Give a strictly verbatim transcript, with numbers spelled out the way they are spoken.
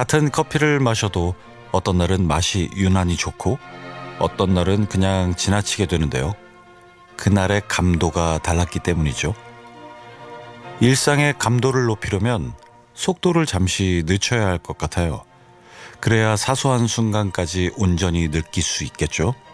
같은 커피를 마셔도 어떤 날은 맛이 유난히 좋고 어떤 날은 그냥 지나치게 되는데요. 그날의 감도가 달랐기 때문이죠. 일상의 감도를 높이려면 속도를 잠시 늦춰야 할 것 같아요. 그래야 사소한 순간까지 온전히 느낄 수 있겠죠.